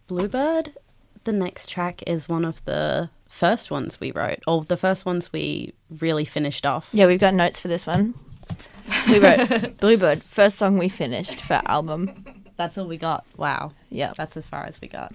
Bluebird, the next track, is one of the first ones we wrote, or the first ones we really finished off. Yeah, we've got notes for this one. We wrote Bluebird, first song we finished for our album. That's all we got. Wow. Yeah. That's as far as we got.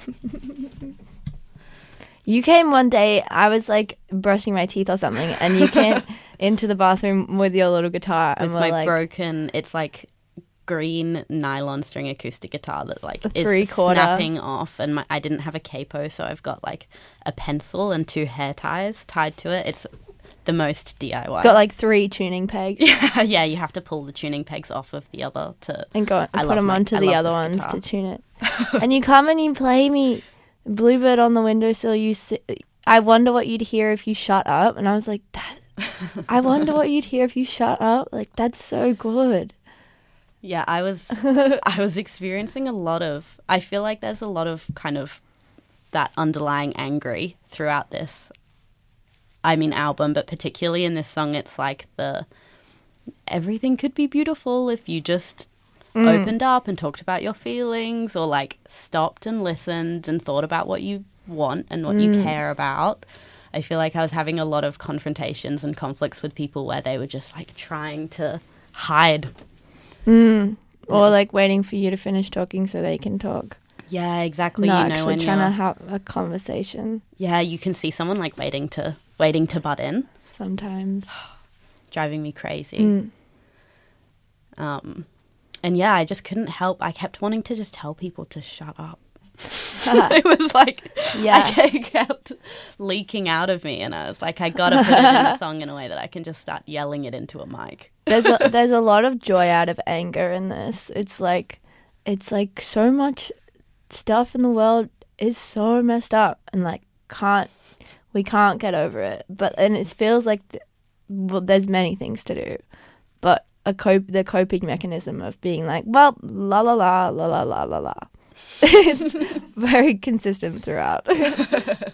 You came one day, I was like brushing my teeth or something, and you came into the bathroom with your little guitar. And With my broken, it's like green nylon string acoustic guitar that like is snapping off, and I didn't have a capo, so I've got like a pencil and 2 hair ties tied to it. It's the most DIY. It's got like 3 tuning pegs. Yeah, you have to pull the tuning pegs off of the other to and put them onto the other ones guitar. To tune it. And you come and you play me Bluebird on the windowsill. I wonder what you'd hear if you shut up. And I was like, I wonder what you'd hear if you shut up. Like, that's so good. Yeah, I was experiencing a lot of, I feel like there's a lot of kind of that underlying angry throughout this, album, but particularly in this song, it's like everything could be beautiful if you just opened up and talked about your feelings, or like stopped and listened and thought about what you want and what you care about. I feel like I was having a lot of confrontations and conflicts with people where they were just like trying to hide. Or like waiting for you to finish talking so they can talk. Yeah, exactly. Not actually trying to have a conversation. Yeah, you can see someone like waiting to butt in. Sometimes. Driving me crazy. And yeah, I just couldn't help. I kept wanting to just tell people to shut up. It was like, it kept leaking out of me, and I was like, I gotta put it in the song in a way that I can just start yelling it into a mic. There's a lot of joy out of anger in this. It's like so much stuff in the world is so messed up, and like we can't get over it. And it feels like there's many things to do, but the coping mechanism of being like, well, la la la la la la la la. It's very consistent throughout.